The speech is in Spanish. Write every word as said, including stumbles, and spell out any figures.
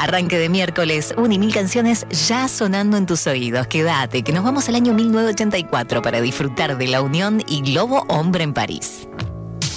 Arranque de miércoles, un y mil canciones ya sonando en tus oídos. Quédate, que nos vamos al año mil novecientos ochenta y cuatro para disfrutar de La Unión y Globo Hombre en París.